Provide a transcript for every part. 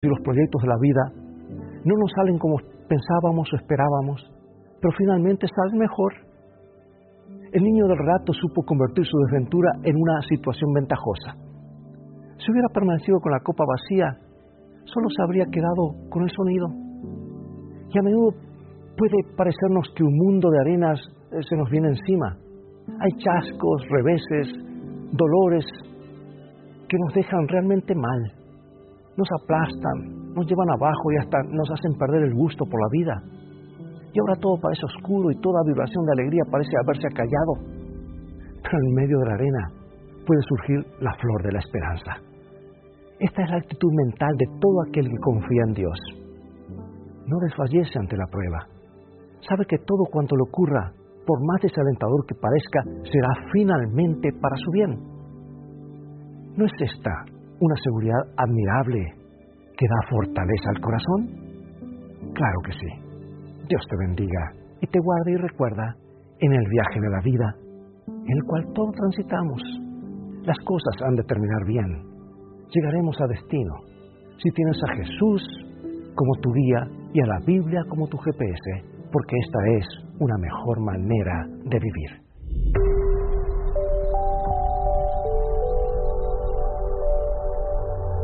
y los proyectos de la vida no nos salen como pensábamos o esperábamos, pero finalmente salen mejor. El niño del relato supo convertir su desventura en una situación ventajosa. Si hubiera permanecido con la copa vacía, solo se habría quedado con el sonido. Y a menudo puede parecernos que un mundo de arenas se nos viene encima. Hay chascos, reveses, dolores que nos dejan realmente mal. Nos aplastan, nos llevan abajo y hasta nos hacen perder el gusto por la vida. Y ahora todo parece oscuro y toda vibración de alegría parece haberse acallado. Pero en medio de la arena puede surgir la flor de la esperanza. Esta es la actitud mental de todo aquel que confía en Dios. No desfallece ante la prueba. Sabe que todo cuanto le ocurra, por más desalentador que parezca, será finalmente para su bien. ¿No es esta una seguridad admirable que da fortaleza al corazón? Claro que sí. Dios te bendiga y te guarde y recuerda en el viaje de la vida, en el cual todos transitamos. Las cosas han de terminar bien. Llegaremos a destino si tienes a Jesús como tu guía y a la Biblia como tu GPS, porque esta es una mejor manera de vivir.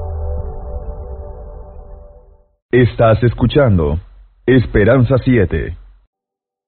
Estás escuchando Esperanza 7.